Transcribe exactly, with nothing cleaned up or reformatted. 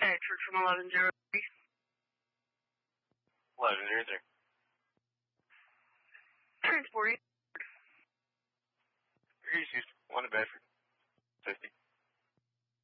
Bedford from eleven zero three. eleven zero three. Transporting. East, one to Bedford. fifty.